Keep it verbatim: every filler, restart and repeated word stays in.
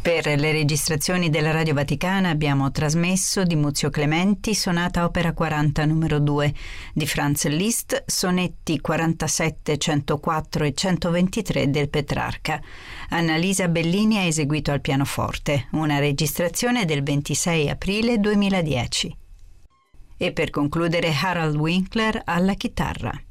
Per le registrazioni della Radio Vaticana abbiamo trasmesso di Muzio Clementi Sonata Opera quaranta numero due, di Franz Liszt Sonetti quarantasette, centoquattro e centoventitré del Petrarca. Annalisa Bellini ha eseguito al pianoforte, una registrazione del ventisei aprile duemiladieci. E per concludere Harold Winkler alla chitarra.